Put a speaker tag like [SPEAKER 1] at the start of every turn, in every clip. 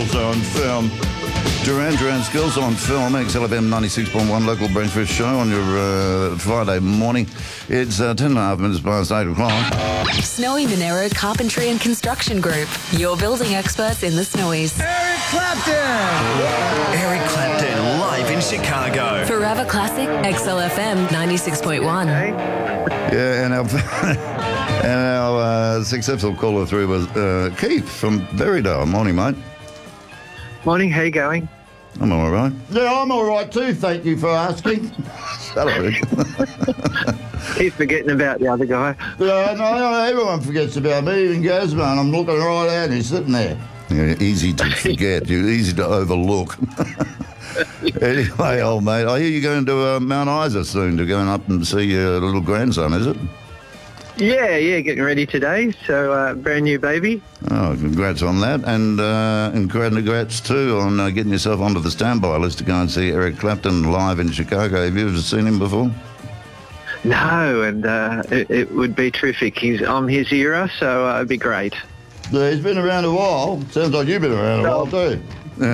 [SPEAKER 1] Girls on Film. Duran Duran's Girls on Film, XLFM 96.1 local breakfast show on your Friday morning. It's 10 and a half minutes past 8 o'clock.
[SPEAKER 2] Snowy Monero Carpentry and Construction Group, your building experts in the Snowies.
[SPEAKER 3] Eric Clapton!
[SPEAKER 4] Eric Clapton, live in Chicago.
[SPEAKER 2] Forever Classic, XLFM 96.1.
[SPEAKER 1] Yeah, and our successful caller through was Keith from Berrydale. Morning, mate.
[SPEAKER 5] Morning, how you going?
[SPEAKER 1] I'm all right. Yeah, I'm all right too, thank you for asking. Shut up, Rick.
[SPEAKER 5] Keep forgetting about the other guy.
[SPEAKER 1] Yeah, no, everyone forgets about me, even Gazman. I'm looking right at him, he's sitting there. Yeah, easy to forget, you're easy to overlook. Anyway, old mate, I hear you're going to Mount Isa soon to go up and see your little grandson, is it?
[SPEAKER 5] Yeah, getting ready today. So, brand new baby.
[SPEAKER 1] Oh, congrats on that. And congrats too on getting yourself onto the standby list to go and see Eric Clapton live in Chicago. Have you ever seen him before?
[SPEAKER 5] No, and it would be terrific. I'm his era, so it'd be great.
[SPEAKER 1] Yeah, he's been around a while. Sounds like you've been around a while too. Yeah.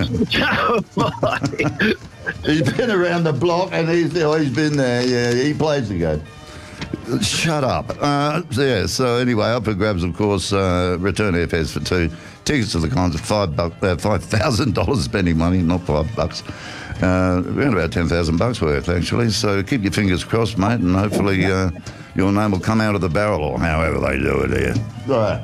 [SPEAKER 1] He's been around the block and he's been there. Yeah, he plays the game. Shut up. So anyway, up for grabs, of course, return airfares for two. Tickets to the concert, $5,000 spending money, not $5. Around about $10,000 worth, actually. So keep your fingers crossed, mate, and hopefully your name will come out of the barrel or however they do it here. Right.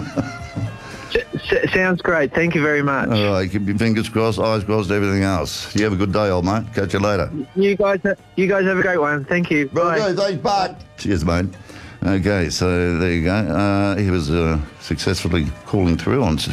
[SPEAKER 5] Sounds great. Thank you very much.
[SPEAKER 1] All right, keep your fingers crossed, eyes crossed, everything else. You have a good day, old mate. Catch you later.
[SPEAKER 5] You guys have a great one. Thank you. Bye.
[SPEAKER 1] Okay, thanks, bye. Cheers, mate. Okay, so there you go. He was successfully calling through on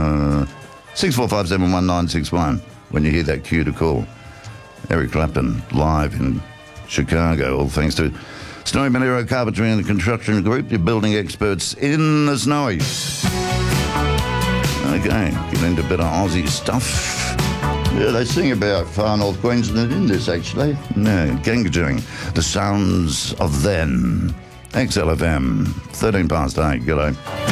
[SPEAKER 1] 64571961 when you hear that cue to call. Eric Clapton live in Chicago, all thanks to Snowy Monero Carpentry and Construction Group, your building experts in the Snowies. Okay, get into a bit of Aussie stuff. Yeah, they sing about far north Queensland in this, actually. No, Gangajung, the sounds of then. XLFM, 13 past 8, g'day.